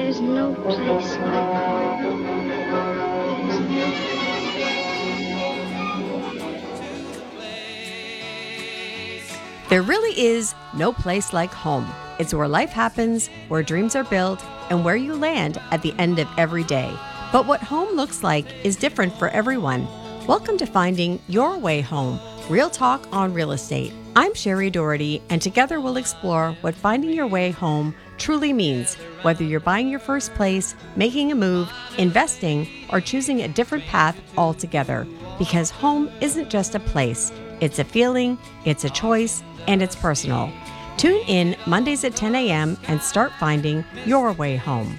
There's no place like home. There's no There really is no place like home. It's where life happens, where dreams are built, and where you land at the end of every day. But what home looks like is different for everyone. Welcome to Finding Your Way Home, real talk on real estate. I'm Sherry Doherty, and together we'll explore what finding your way home truly means, whether you're buying your first place, making a move, investing, or choosing a different path altogether. Because home isn't just a place, it's a feeling, it's a choice, and it's personal. Tune in Mondays at 10 a.m. and start finding your way home.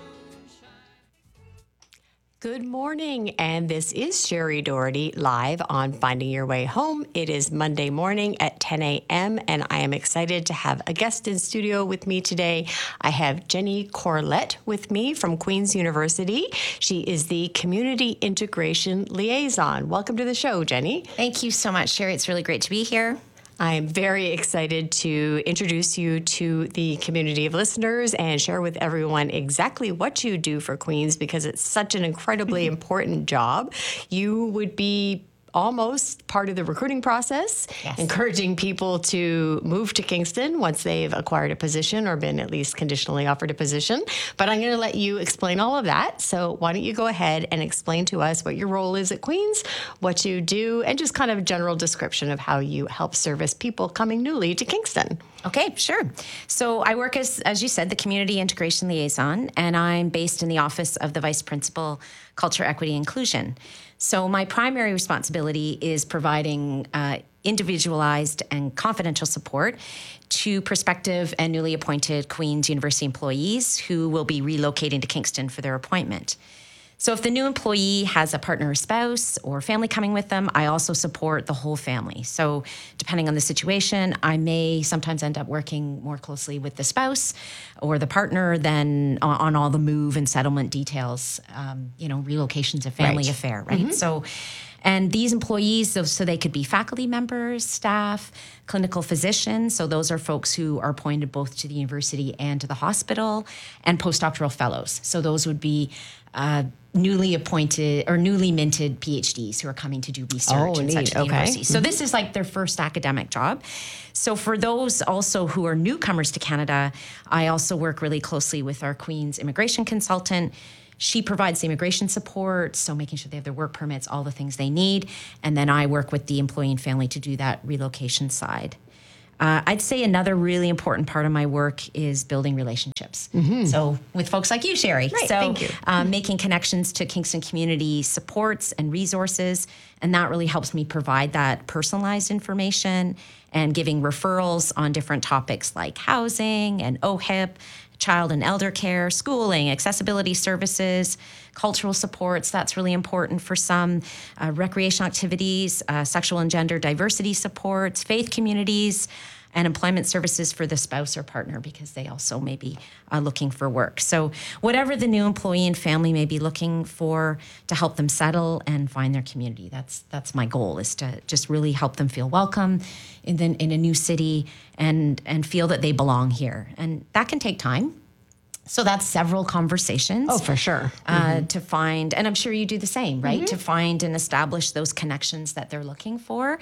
Good morning, and this is Sherry Doherty live on Finding Your Way Home. It is Monday morning at 10 a.m., and I am excited to have a guest in studio with me today. I have Jenny Corlett with me from Queen's University. She is the Community Integration Liaison. Welcome to the show, Jenny. Thank you so much, Sherry. It's really great to be here. I'm very excited to introduce you to the community of listeners and share with everyone exactly what you do for Queens, because it's such an incredibly important job. You would be almost part of the recruiting process, yes, encouraging people to move to Kingston once they've acquired a position or been at least conditionally offered a position. But I'm going to let you explain all of that. So why don't you go ahead and explain to us what your role is at Queens, what you do, and just kind of a general description of how you help service people coming newly to Kingston. Okay, sure. So I work as you said, the Community Integration Liaison, and I'm based in the office of the Vice Principal, Culture, Equity, Inclusion. So my primary responsibility is providing individualized and confidential support to prospective and newly appointed Queen's University employees who will be relocating to Kingston for their appointment. So if the new employee has a partner or spouse or family coming with them, I also support the whole family. So depending on the situation, I may sometimes end up working more closely with the spouse or the partner than on all the move and settlement details. Relocation's a family affair, right? Mm-hmm. And these employees, so they could be faculty members, staff, clinical physicians. So those are folks who are appointed both to the university and to the hospital, and postdoctoral fellows. So those would be newly appointed or newly minted PhDs who are coming to do research and such at the university. So this is like their first academic job. So for those also who are newcomers to Canada, I also work really closely with our Queen's immigration consultant. She provides the immigration support, so making sure they have their work permits, all the things they need. And then I work with the employee and family to do that relocation side. I'd say another really important part of my work is building relationships. Mm-hmm. So with folks like you, Sherry. Right, thank you. Making connections to Kingston community supports and resources. And that really helps me provide that personalized information and giving referrals on different topics like housing and OHIP, child and elder care, schooling, accessibility services, cultural supports. That's really important for some, recreational activities, sexual and gender diversity supports, faith communities, and employment services for the spouse or partner, because they also may be looking for work. So whatever the new employee and family may be looking for to help them settle and find their community, that's my goal, is to just really help them feel welcome in a new city and feel that they belong here. And that can take time. So that's several conversations. Oh, for sure. To find, and I'm sure you do the same, right? Mm-hmm. To find and establish those connections that they're looking for.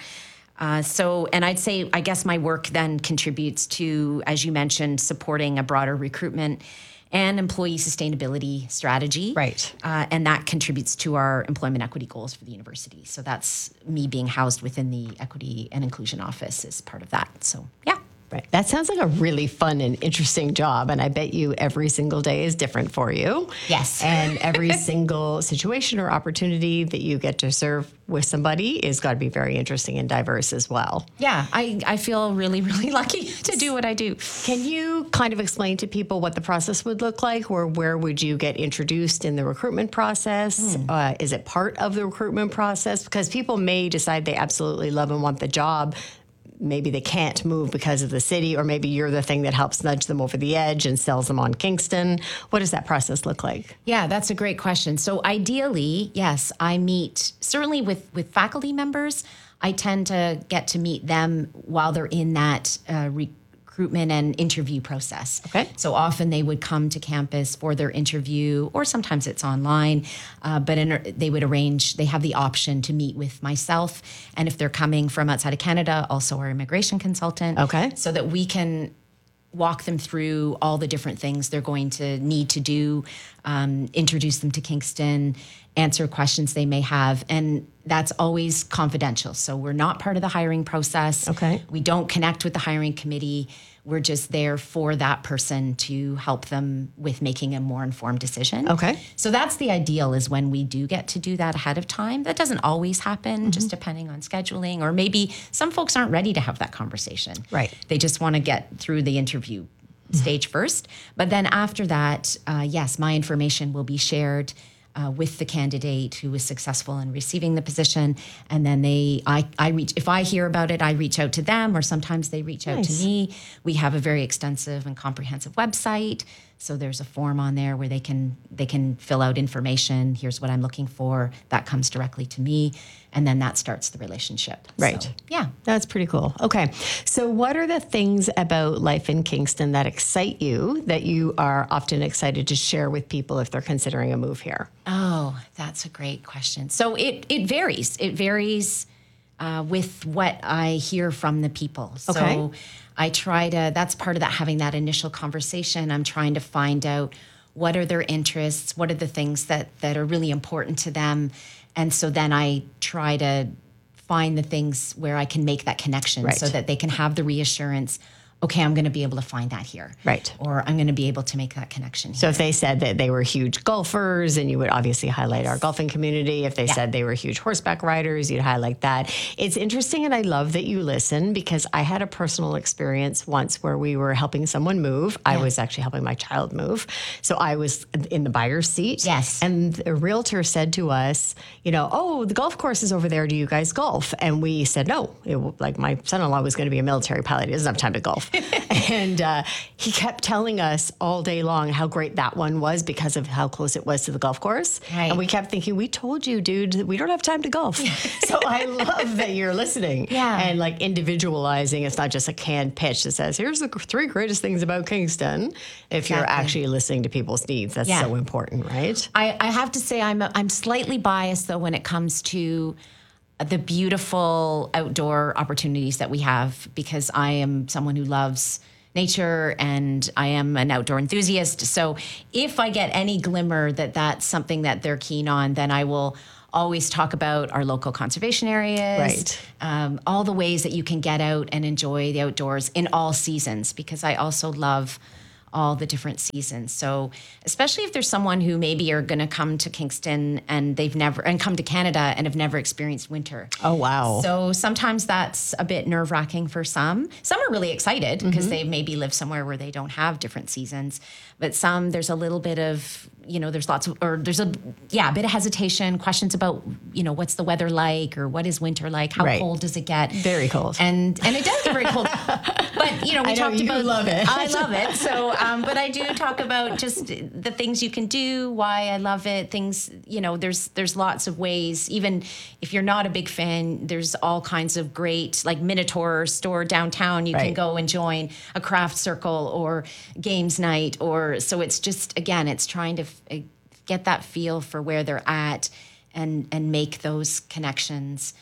And I'd say, I guess my work then contributes to, as you mentioned, supporting a broader recruitment and employee sustainability strategy. Right. And that contributes to our employment equity goals for the university. So that's me being housed within the Equity and Inclusion Office as part of that. So, yeah. Right. That sounds like a really fun and interesting job. And I bet you every single day is different for you. Yes. And every single situation or opportunity that you get to serve with somebody is got to be very interesting and diverse as well. Yeah, I feel really, really lucky to do what I do. Can you kind of explain to people what the process would look like, or where would you get introduced in the recruitment process? Is it part of the recruitment process? Because people may decide they absolutely love and want the job. Maybe they can't move because of the city, or maybe you're the thing that helps nudge them over the edge and sells them on Kingston. What does that process look like? Yeah, that's a great question. So ideally, yes, I meet certainly with faculty members. I tend to get to meet them while they're in that recruitment and interview process. Okay. So often they would come to campus for their interview, or sometimes it's online, they would arrange, they have the option to meet with myself. And if they're coming from outside of Canada, also our immigration consultant. Okay. So that we can walk them through all the different things they're going to need to do, introduce them to Kingston, answer questions they may have. And that's always confidential. So we're not part of the hiring process. Okay. We don't connect with the hiring committee. We're just there for that person to help them with making a more informed decision. Okay. So that's the ideal, is when we do get to do that ahead of time. That doesn't always happen, just depending on scheduling, or maybe some folks aren't ready to have that conversation. Right. They just want to get through the interview stage first. But then after that, yes, my information will be shared with the candidate who was successful in receiving the position. And then if I hear about it, I reach out to them, or sometimes they reach out to Nice. me. We have a very extensive and comprehensive website. So there's a form on there where they can fill out information. Here's what I'm looking for. That comes directly to me. And then that starts the relationship. Right. So, yeah. That's pretty cool. Okay. So what are the things about life in Kingston that excite you, that you are often excited to share with people if they're considering a move here? Oh, that's a great question. So it varies. It varies with what I hear from the people. Okay. So I try to, that's part of that, having that initial conversation. I'm trying to find out what are their interests, what are the things that are really important to them. And so then I try to find the things where I can make that connection, Right. so that they can have the reassurance, okay, I'm going to be able to find that here. Right. Or I'm going to be able to make that connection here. So if they said that they were huge golfers, and you would obviously highlight our golfing community. If they said they were huge horseback riders, you'd highlight that. It's interesting, and I love that you listen, because I had a personal experience once where we were helping someone move. I was actually helping my child move. So I was in the buyer's seat. Yes. And the realtor said to us, oh, the golf course is over there. Do you guys golf? And we said, no. Like, my son-in-law was going to be a military pilot. He doesn't have time to golf. And he kept telling us all day long how great that one was because of how close it was to the golf course. Right. And we kept thinking, we told you, dude, that we don't have time to golf. So I love that you're listening. Yeah. And like individualizing. It's not just a canned pitch that says, here's the 3 greatest things about Kingston. If you're Exactly. actually listening to people's needs, that's Yeah. so important, right? I have to say I'm slightly biased, though, when it comes to the beautiful outdoor opportunities that we have, because I am someone who loves nature and I am an outdoor enthusiast. So if I get any glimmer that that's something that they're keen on, then I will always talk about our local conservation areas, Right. all the ways that you can get out and enjoy the outdoors in all seasons, because I also love all the different seasons. So especially if there's someone who maybe are going to come to Kingston and come to Canada and have never experienced winter. Oh, wow. So sometimes that's a bit nerve-wracking for some. Some are really excited because they maybe live somewhere where they don't have different seasons. But some, there's a little bit of, there's a bit of hesitation, questions about, what's the weather like, or what is winter like? How Right. cold does it get? Very cold. And it does get very cold. But, we I know talked you about. love it. I love it. So, but I do talk about just the things you can do, why I love it, things, there's lots of ways. Even if you're not a big fan, there's all kinds of great, like Minotaur store downtown. You can Right. go and join a craft circle or games night, so it's just, again, it's trying to get that feel for where they're at and make those connections.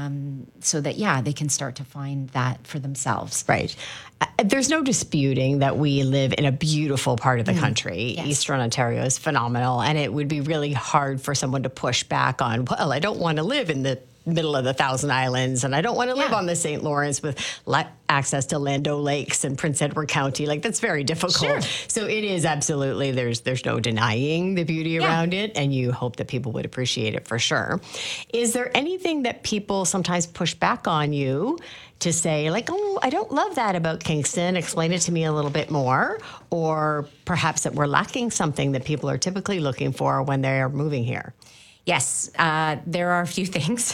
So that, they can start to find that for themselves. Right. There's no disputing that we live in a beautiful part of the country. Yes. Eastern Ontario is phenomenal, and it would be really hard for someone to push back on, well, I don't want to live in the middle of the Thousand Islands, and I don't want to live Yeah. on the St. Lawrence with access to Lando Lakes and Prince Edward County. Like, that's very difficult. Sure. So it is absolutely, there's no denying the beauty around it, and you hope that people would appreciate it for sure. Is there anything that people sometimes push back on you to say, like, oh, I don't love that about Kingston, explain it to me a little bit more? Or perhaps that we're lacking something that people are typically looking for when they're moving here? Yes, there are a few things.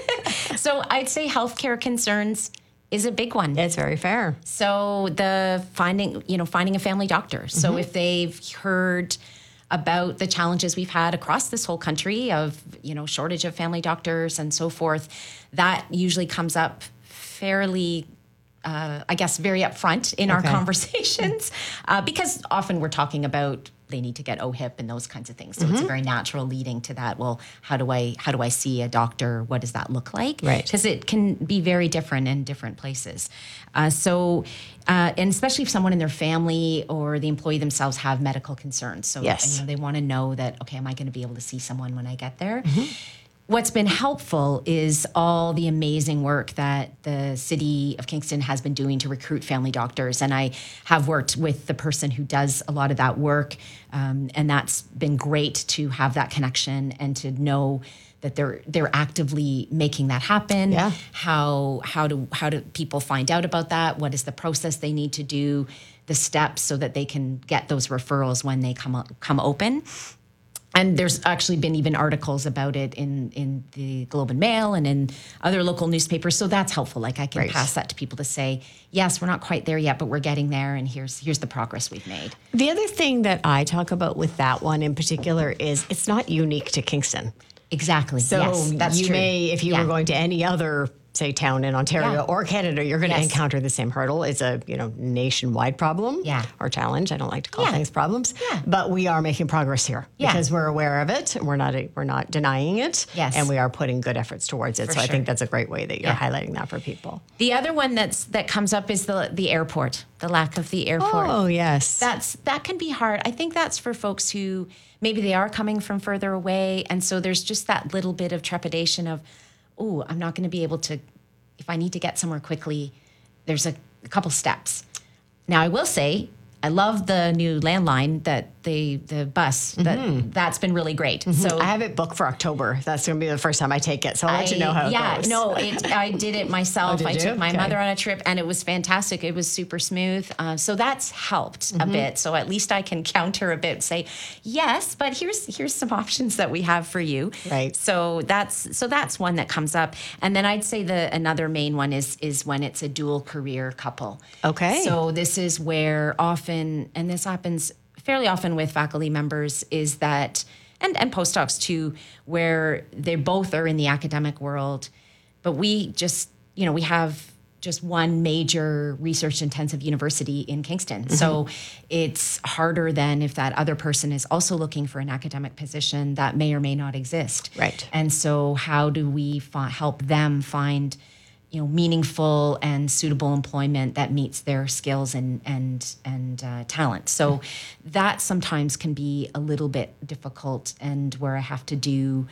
So I'd say healthcare concerns is a big one. It's very fair. So the finding a family doctor. So if they've heard about the challenges we've had across this whole country of, shortage of family doctors and so forth, that usually comes up fairly I guess, very upfront in our Okay. conversations because often we're talking about they need to get OHIP and those kinds of things. So it's a very natural leading to that. Well, how do I see a doctor? What does that look like? Right. Because it can be very different in different places. And especially if someone in their family or the employee themselves have medical concerns. So Yes. they want to know that, okay, am I going to be able to see someone when I get there? What's been helpful is all the amazing work that the city of Kingston has been doing to recruit family doctors. And I have worked with the person who does a lot of that work. And that's been great to have that connection and to know that they're actively making that happen. Yeah. How do people find out about that? What is the process they need to do? The steps so that they can get those referrals when they come open. And there's actually been even articles about it in the Globe and Mail and in other local newspapers. So that's helpful. Like I can Right. pass that to people to say, yes, we're not quite there yet, but we're getting there. And here's the progress we've made. The other thing that I talk about with that one in particular is it's not unique to Kingston. Exactly. So yes, that's you true. may, if you Yeah. were going to any other, say, town in Ontario Yeah. or Canada, you're going to Yes. encounter the same hurdle. It's a nationwide problem Yeah. or challenge. I don't like to call Yeah. things problems, Yeah. but we are making progress here Yeah. because we're aware of it. We're not denying it, Yes. and we are putting good efforts towards it. For So I sure. think that's a great way that you're Yeah. highlighting that for people. The other one that comes up is the airport, the lack of the airport. Oh yes, That can be hard. I think that's for folks who maybe they are coming from further away, and so there's just that little bit of trepidation of, oh, I'm not going to be able to. If I need to get somewhere quickly, there's a couple steps. Now I will say I love the new landline that the bus that's been really great. So I have it booked for October. That's going to be the first time I take it. So I'll let you know how it goes. I did it myself. Oh, did I you? took my Okay. mother on a trip, and it was fantastic. It was super smooth. So that's helped a bit. So at least I can counter a bit, say yes, but here's some options that we have for you. Right. So that's one that comes up, and then I'd say another main one is when it's a dual career couple. Okay. So this is where often, and this happens fairly often with faculty members, is that, and postdocs too, where they both are in the academic world, but we just, we have just one major research intensive university in Kingston. So it's harder than if that other person is also looking for an academic position that may or may not exist. Right. And so how do we help them find meaningful and suitable employment that meets their skills and talent. So that sometimes can be a little bit difficult, and where I have to do.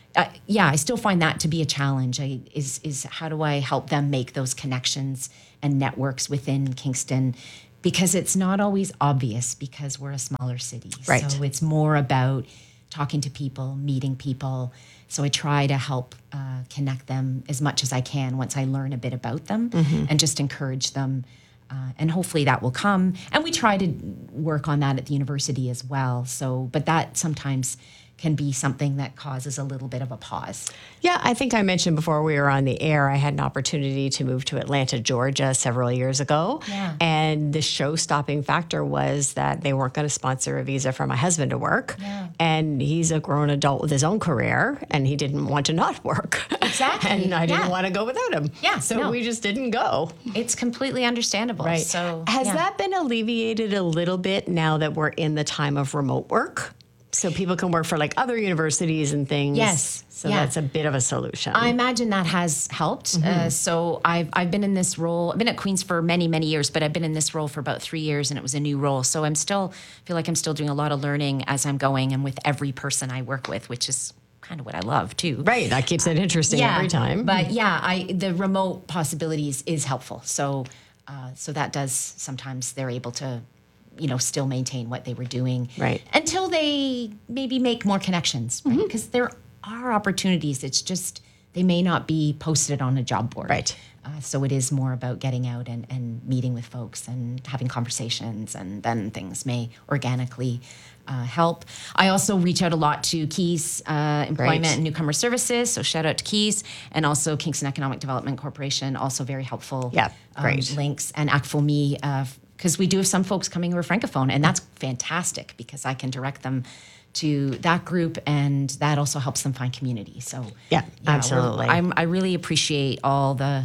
I still find that to be a challenge. Is how do I help them make those connections and networks within Kingston? Because it's not always obvious because we're a smaller city. Right. So it's more about talking to people, meeting people. So I try to help connect them as much as I can once I learn a bit about them and just encourage them. And hopefully that will come. And we try to work on that at the university as well. So, but that sometimes can be something that causes a little bit of a pause. Yeah, I think I mentioned before we were on the air, I had an opportunity to move to Atlanta, Georgia several years ago. Yeah. And the show-stopping factor was that they weren't going to sponsor a visa for my husband to work. Yeah. And he's a grown adult with his own career, and he didn't want to not work. Exactly. And I didn't Yeah. want to go without him. Yeah, So no. we just didn't go. It's completely understandable. Right. So Has yeah. that been alleviated a little bit now that we're in the time of remote work? So people can work for like other universities and things. Yes. So Yeah. that's a bit of a solution. I imagine that has helped. So I've been in this role. I've been at Queen's for many, many years, but I've been in this role for about 3 years, and it was a new role. So feel like I'm still doing a lot of learning as I'm going, and with every person I work with, which is kind of what I love too. Right. That keeps it interesting every time. But the remote possibilities is helpful. So that does sometimes they're able to, still maintain what they were doing. Right. Until they maybe make more connections, right? Because there are opportunities. It's just they may not be posted on a job board. Right. So it is more about getting out and meeting with folks and having conversations, and then things may organically help. I also reach out a lot to Keys Employment Great. and Newcomer Services, so shout out to Keys, and also Kingston Economic Development Corporation, also very helpful. Yeah, great. Links, and ACFOME, because we do have some folks coming who are Francophone, and that's fantastic because I can direct them to that group, and that also helps them find community. So Yeah, absolutely. I really appreciate all the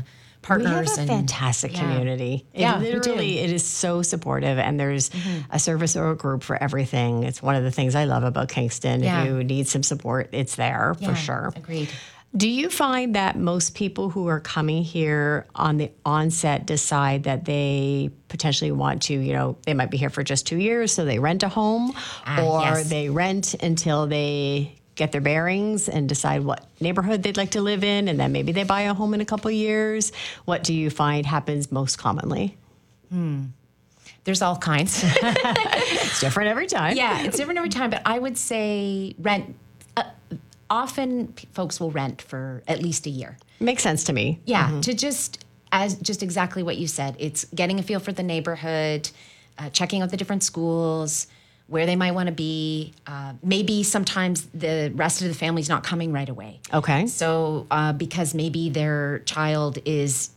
partners. We have a and fantastic community. Yeah, we Literally, it is so supportive, and there's a service or a group for everything. It's one of the things I love about Kingston. Yeah. If you need some support, it's there Yeah, for sure. Agreed. Do you find that most people who are coming here on the onset decide that they potentially want to, they might be here for just 2 years, so they rent a home, or yes. they rent until they get their bearings and decide what neighborhood they'd like to live in, and then maybe they buy a home in a couple of years? What do you find happens most commonly? There's all kinds. It's different every time. Yeah, it's different every time, but I would say rent. Often folks will rent for at least a year. Makes sense to me. Yeah, to just exactly what you said. It's getting a feel for the neighborhood, checking out the different schools, where they might want to be. Maybe sometimes the rest of the family's not coming right away. Okay. So because maybe their child is,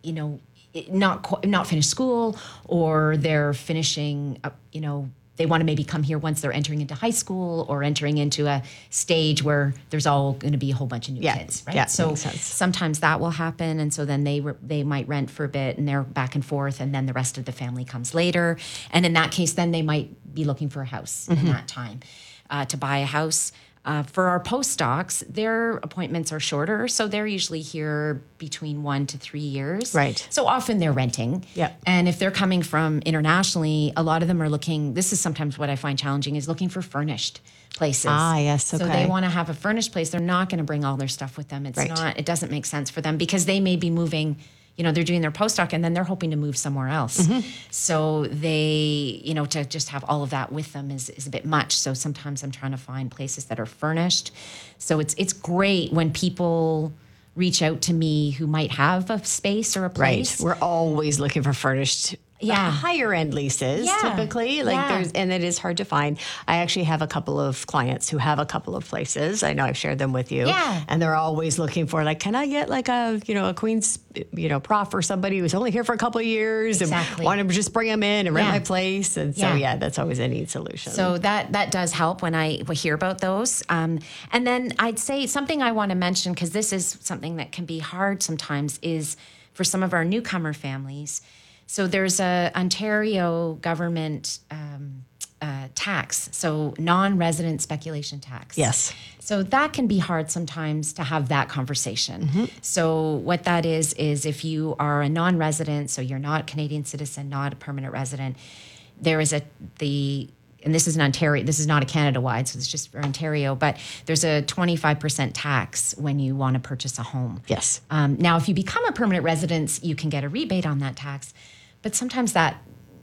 not finished school, or they're finishing, they want to maybe come here once they're entering into high school or entering into a stage where there's all going to be a whole bunch of new kids, right? Yeah, So makes sense. sometimes that will happen, and so then they might rent for a bit, and they're back and forth, and then the rest of the family comes later, and in that case, then they might be looking for a house in that time to buy a house. For our postdocs, their appointments are shorter, so they're usually here between 1 to 3 years. Right. So often they're renting. Yeah. And if they're coming from internationally, a lot of them are looking, this is sometimes what I find challenging, is looking for furnished places. Ah, yes, So okay. they want to have a furnished place. They're not going to bring all their stuff with them. It's Right. not, it doesn't make sense for them because they may be moving, they're doing their postdoc and then they're hoping to move somewhere else. So they, to just have all of that with them is a bit much. So sometimes I'm trying to find places that are furnished. So it's great when people reach out to me who might have a space or a Right. place. We're always looking for furnished higher end leases Yeah. typically. And it is hard to find. I actually have a couple of clients who have a couple of places. I know I've shared them with you. Yeah. And they're always looking for can I get a Queen's, prof or somebody who's only here for a couple of years Exactly. and want to just bring them in and rent Yeah. my place. And so, Yeah. that's always a neat solution. So that does help when I hear about those. And then I'd say something I want to mention, because this is something that can be hard sometimes, is for some of our newcomer families. So there's a Ontario government tax, so non-resident speculation tax. Yes. So that can be hard sometimes to have that conversation. So what that is if you are a non-resident, so you're not a Canadian citizen, not a permanent resident, there is and this is in Ontario, this is not a Canada-wide, so it's just for Ontario, but there's a 25% tax when you want to purchase a home. Yes. Now, if you become a permanent resident, you can get a rebate on that tax, but sometimes that's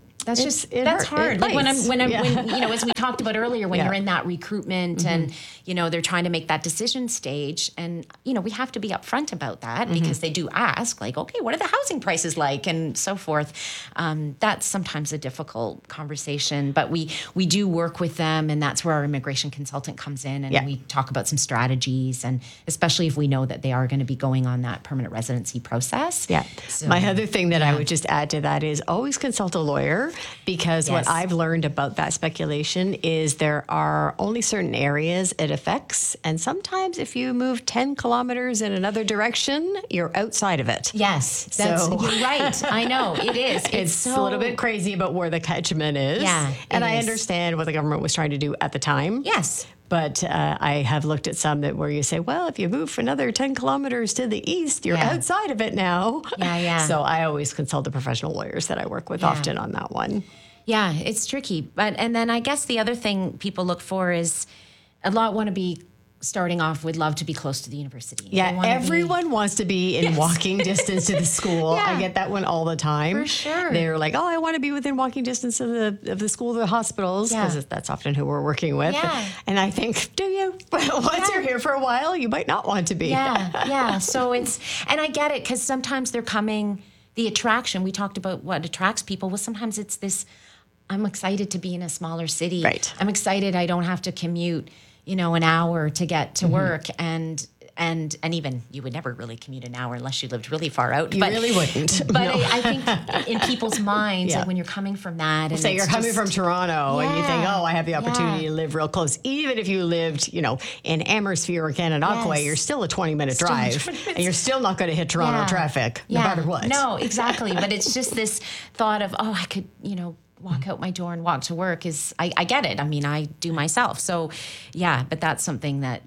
hard. Like when as we talked about earlier, when Yeah. you're in that recruitment and they're trying to make that decision stage, and we have to be upfront about that because they do ask, okay, what are the housing prices like, and so forth. That's sometimes a difficult conversation, but we do work with them, and that's where our immigration consultant comes in, and we talk about some strategies, and especially if we know that they are going to be going on that permanent residency process. Yeah. So, My other thing that I would just add to that is always consult a lawyer, because what Yes. I've learned about that speculation is there are only certain areas it affects. And sometimes if you move 10 kilometers in another direction, you're outside of it. Yes, So- you're right. I know it is. It's a little bit crazy about where the catchment is. Yeah, And it I is. understand what the government was trying to do at the time. Yes. But I have looked at some where you say, well, if you move another 10 kilometers to the east, you're Yeah. outside of it now. Yeah. So I always consult the professional lawyers that I work with often on that one. Yeah, it's tricky. And then I guess the other thing people look for is a lot want to be starting off would love to be close to the university. They Yeah, wanna be- everyone wants to be in walking distance to the school. Yeah. I get that one all the time. For sure. They're like, oh, I want to be within walking distance of the school, the hospitals, because Yeah. that's often who we're working with. Yeah. And I think, do you? Once you're here for a while, you might not want to be. Yeah. So and I get it, because sometimes they're coming, the attraction, we talked about what attracts people. Well, sometimes it's this, I'm excited to be in a smaller city. Right. I'm excited I don't have to commute, an hour to get to work. And and even you would never really commute an hour unless you lived really far out. You really wouldn't. But No. I think in people's minds, Yeah. like when you're coming from that, and Say you're it's coming just- from Toronto and you think, Yeah. oh, I have the opportunity Yeah. to live real close. Even if you lived, in Amherstphere or Kananaquai, Yes. you're still a 20-minute Still a drive. 20 minutes. And you're still not going to hit Toronto Yeah. traffic, no matter what. No, exactly. But it's just this thought of, I could, walk out my door and walk to work I get it. I mean, I do myself. So yeah, but that's something that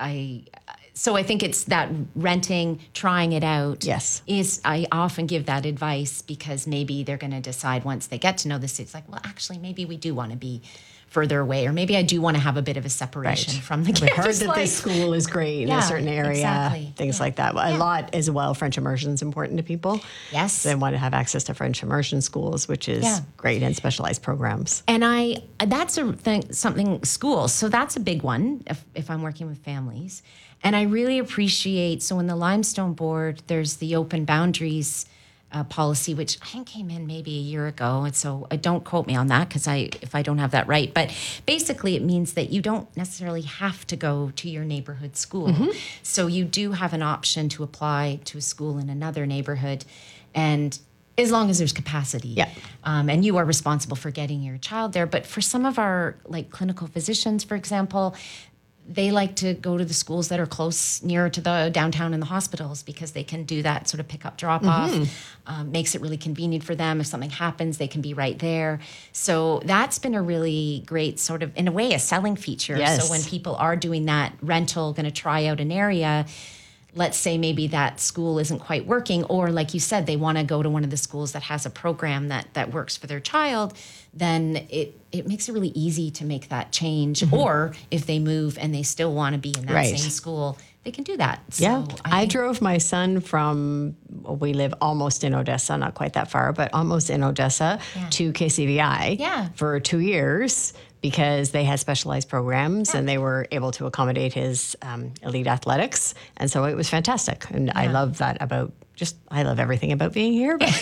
so I think it's that renting, trying it out. Yes. I often give that advice because maybe they're going to decide once they get to know the city, it's like, well, actually, maybe we do want to be further away, or maybe I do want to have a bit of a separation from the We heard campus that life. this school is great in a Yeah, certain area, exactly. things Yeah. like that. A lot as well. French immersion is important to people. Yes. They want to have access to French immersion schools, which is Yeah. great, and specialized programs. And that's something schools. So that's a big one if I'm working with families. And I really appreciate, so in the Limestone Board, there's the open boundaries policy, which I think came in maybe a year ago. And so don't quote me on that if I don't have that right. But basically it means that you don't necessarily have to go to your neighborhood school. Mm-hmm. So you do have an option to apply to a school in another neighborhood. And as long as there's capacity. Yeah. And you are responsible for getting your child there. But for some of our clinical physicians, for example, they like to go to the schools that are close, nearer to the downtown and the hospitals, because they can do that sort of pick up, drop off. Makes it really convenient for them. If something happens, they can be right there. So that's been a really great sort of, in a way, a selling feature. Yes. So when people are doing that rental, going to try out an area, let's say maybe that school isn't quite working, or like you said, they want to go to one of the schools that has a program that works for their child, then it makes it really easy to make that change. Or if they move and they still want to be in that Right. same school, they can do that. Yeah. So I think- drove my son we live almost in Odessa, not quite that far, but almost in Odessa to KCVI Yeah. for 2 years because they had specialized programs and they were able to accommodate his elite athletics. And so it was fantastic. And I love that I love everything about being here. But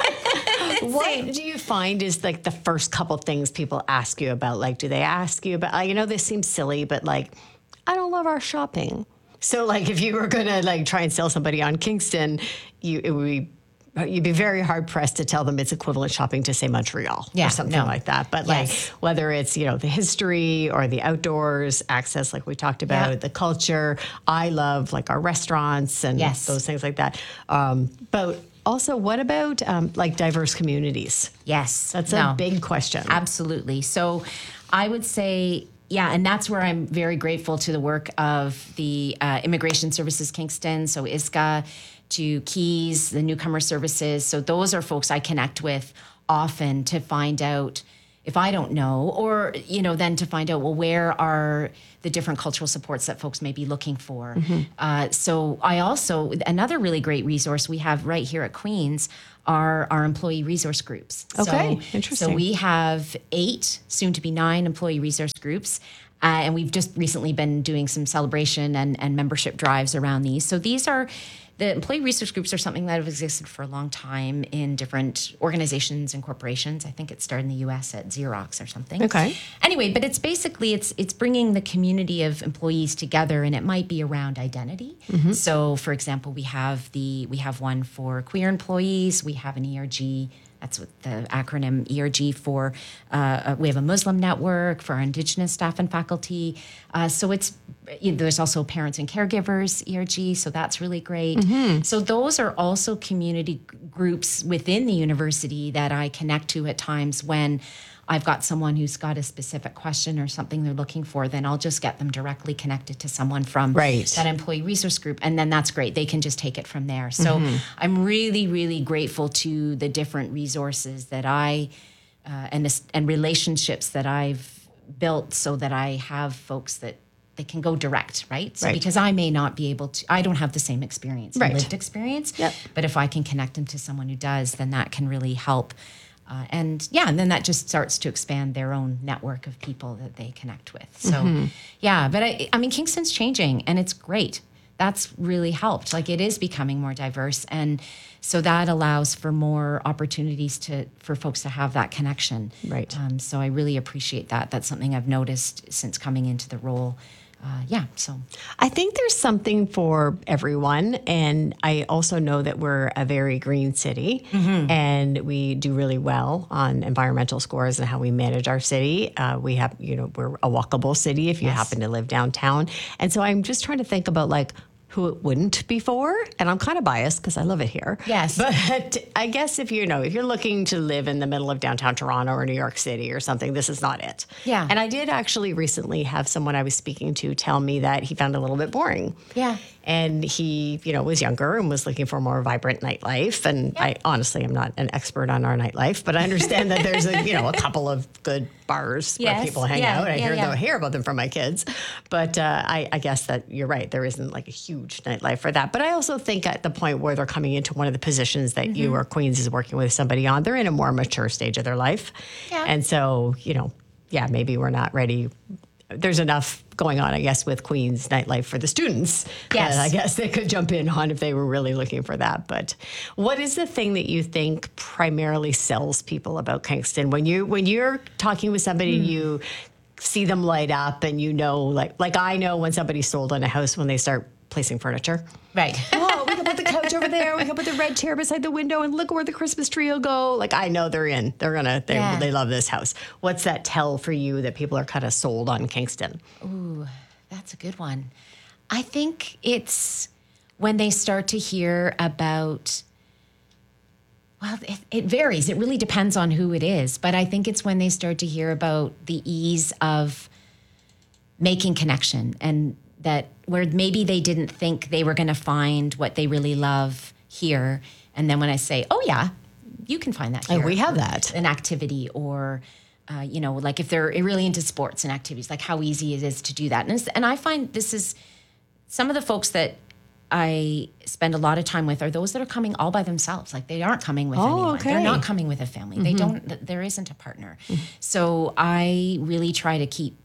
what do you find is the first couple things people ask you about? Do they ask you about, this seems silly, but I don't love our shopping. So if you were going to try and sell somebody on Kingston, you'd be very hard pressed to tell them it's equivalent shopping to say Montreal or something like that. But Yes. whether it's, the history or the outdoors access, like we talked about, the culture, I love our restaurants and Yes. those things like that. But also, what about diverse communities? Yes. That's No. a big question. Absolutely. So I would say, yeah, and that's where I'm very grateful to the work of the Immigration Services Kingston, so ISCA, to Keys, the newcomer services. So those are folks I connect with often to find out if I don't know, or, then to find out, well, where are the different cultural supports that folks may be looking for. So I also, another really great resource we have right here at Queen's are our employee resource groups. Okay, So interesting. we have 8, soon to be 9 employee resource groups. And we've just recently been doing some celebration and membership drives around these. So the employee resource groups are something that have existed for a long time in different organizations and corporations. I think it started in the U.S. at Xerox or something. Okay. Anyway, but it's basically, it's bringing the community of employees together, and it might be around identity. So, for example, we have one for queer employees. We have an ERG. That's what the acronym ERG for. We have a Muslim network for our Indigenous staff and faculty. So there's also parents and caregivers ERG. So that's really great. So those are also community groups within the university that I connect to at times when I've got someone who's got a specific question or something they're looking for, then I'll just get them directly connected to someone from Right. that employee resource group. And then that's great. They can just take it from there. So I'm really, really grateful to the different resources that and relationships that I've built so that I have folks that they can go direct, right? So Right. because I may not be able to, I don't have the same experience, Right. lived experience. Yep. But if I can connect them to someone who does, then that can really help. And then that just starts to expand their own network of people that they connect with. So, but I mean, Kingston's changing and it's great. That's really helped. It is becoming more diverse. And so that allows for more opportunities for folks to have that connection. Right. So I really appreciate that. That's something I've noticed since coming into the role. So I think there's something for everyone. And I also know that we're a very green city and we do really well on environmental scores and how we manage our city. We have, we're a walkable city if you happen to live downtown. And so I'm just trying to think about like who it wouldn't be for. And I'm kind of biased because I love it here. Yes. But I guess if you're looking to live in the middle of downtown Toronto or New York City or something, this is not it. Yeah. And I did actually recently have someone I was speaking to tell me that he found it a little bit boring. Yeah. And he, was younger and was looking for more vibrant nightlife. And I honestly am not an expert on our nightlife, but I understand that there's a couple of good bars where people hang out. I hear about them from my kids. But I guess that you're right. There isn't like a huge nightlife for that. But I also think at the point where they're coming into one of the positions that you or Queens is working with somebody on, they're in a more mature stage of their life. Yeah. And so, maybe we're not ready. There's enough going on, I guess, with Queens nightlife for the students. Yes. I guess they could jump in on if they were really looking for that. But what is the thing that you think primarily sells people about Kingston? When you're talking with somebody, you see them light up and like I know when somebody's sold on a house when they start placing furniture. Right. Oh, we can put the couch over there. We can put the red chair beside the window and look where the Christmas tree will go. Like, I know they're in. They love this house. What's that tell for you that people are kind of sold on Kingston? Ooh, that's a good one. I think it's when they start to hear about, well, it varies. It really depends on who it is. But I think it's when they start to hear about the ease of making connection and that where maybe they didn't think they were going to find what they really love here. And then when I say, oh, yeah, you can find that here. We have that. An activity or, like if they're really into sports and activities, like how easy it is to do that. And I find this is some of the folks that I spend a lot of time with are those that are coming all by themselves. Like they aren't coming with anyone. Okay. They're not coming with a family. There isn't a partner. So I really try to keep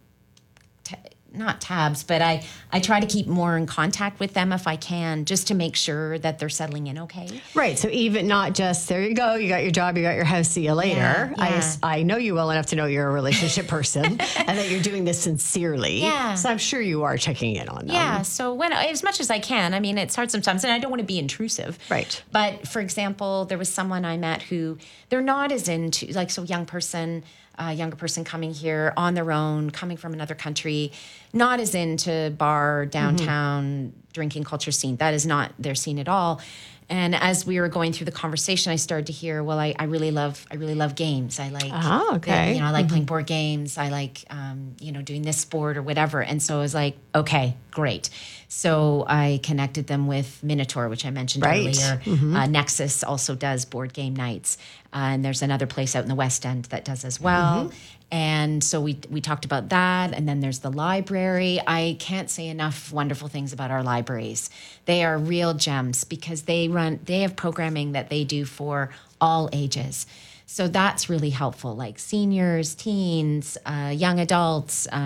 not tabs, but I try to keep more in contact with them if I can, just to make sure that they're settling in okay. Right. So even not just, there you go, you got your job, you got your house, see you later. Yeah. I know you well enough to know you're a relationship person and that you're doing this sincerely. Yeah. So I'm sure you are checking in on them. Yeah. So as much as I can, I mean, it's hard sometimes and I don't want to be intrusive. Right. But for example, there was someone I met who they're not as into, like, so younger person coming here on their own, coming from another country, not as into bar, downtown, drinking culture scene. That is not their scene at all. And as we were going through the conversation, I started to hear, well, I really love games. I like, I like playing board games. I like, doing this sport or whatever. And so I was like, okay, great. So I connected them with Minotaur, which I mentioned earlier. Nexus also does board game nights. And there's another place out in the West End that does as well. And so we talked about that. And then there's the library. I can't say enough wonderful things about our libraries. They are real gems because they have programming that they do for all ages. So that's really helpful, like seniors, teens, young adults,